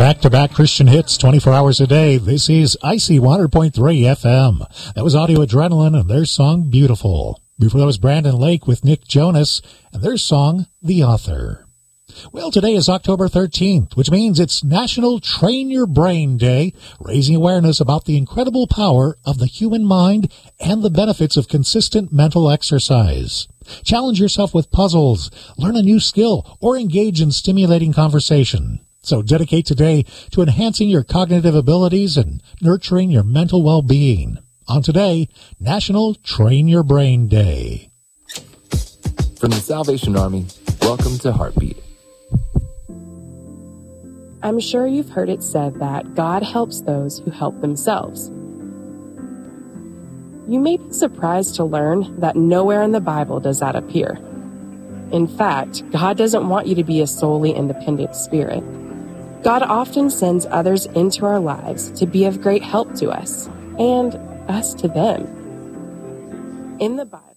back-to-back Christian hits 24 hours a day. This is IC 100.3 FM. That was Audio Adrenaline and their song Beautiful. Before that was Brandon Lake with Nick Jonas and their song The Author. Well, today is October 13th, which means it's National Train Your Brain Day, raising awareness about the incredible power of the human mind and the benefits of consistent mental exercise. Challenge yourself with puzzles, learn a new skill, or engage in stimulating conversation. So dedicate today to enhancing your cognitive abilities and nurturing your mental well-being. On today, National Train Your Brain Day. From the Salvation Army, welcome to Heartbeat. I'm sure you've heard it said that God helps those who help themselves. You may be surprised to learn that nowhere in the Bible does that appear. In fact, God doesn't want you to be a solely independent spirit. God often sends others into our lives to be of great help to us, and us to them. In the Bible,